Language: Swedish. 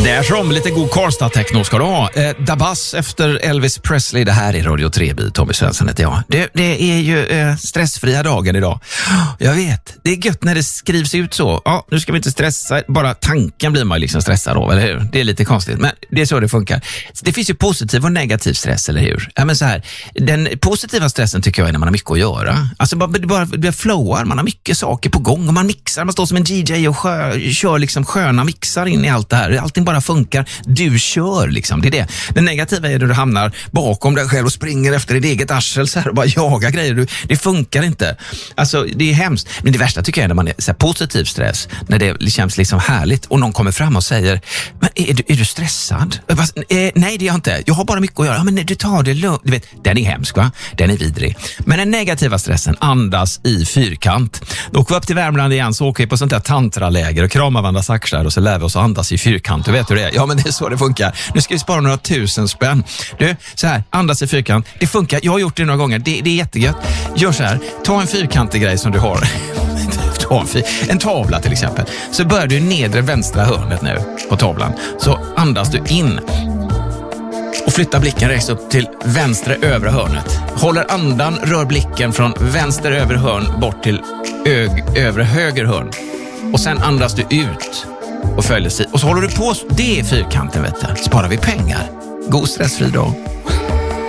Därsom lite god Karlstad-techno ska du ha. Dabas efter Elvis Presley. Det här är Radio 3-bil. Tommy Svensson heter jag. Det är ju stressfria dagen idag. Jag vet. Det är gött när det skrivs ut så. Ja, nu ska vi inte stressa. Bara tanken blir man liksom stressad av, eller hur? Det är lite konstigt, men det är så det funkar. Det finns ju positiv och negativ stress, eller hur? Ja, men så här. Den positiva stressen tycker jag är när man har mycket att göra. Alltså bara flowar. Man har mycket saker på gång och man mixar. Man står som en DJ och kör liksom sköna mixar in i allt det här. Allting bara funkar. Du kör liksom. Det är det. Den negativa är då du hamnar bakom dig själv och springer efter ditt eget arsel så här och bara jagar grejer. Det funkar inte. Alltså, det är hemskt. Men det värsta tycker jag är när man är så här positiv stress. När det känns liksom härligt och någon kommer fram och säger, men är du stressad? Nej, det är jag inte. Jag har bara mycket att göra. Ja, men du tar det lugnt. Du vet, den är hemsk, va? Den är vidrig. Men den negativa stressen andas i fyrkant. Då åker vi upp till Värmland igen, så åker vi på sånt där tantraläger och kramar varandras axlar och så lär vi oss att andas i fyrkant. Du vet hur det är. Ja, men det är så det funkar. Nu ska vi spara några 1000 spänn. Du, så här, andas i fyrkant. Det funkar. Jag har gjort det några gånger. Det är jättegött. Gör så här. Ta en fyrkantig grej som du har. En tavla till exempel. Så börjar du i nedre vänstra hörnet nu på tavlan. Så andas du in och flyttar blicken rätt upp till vänstra övre hörnet. Håller andan, rör blicken från vänster övre hörn bort till övre höger hörn. Och sen andas du ut och följer sig. Och så håller du på. Det är fyrkanten, vet du. Sparar vi pengar. God stressfri dag.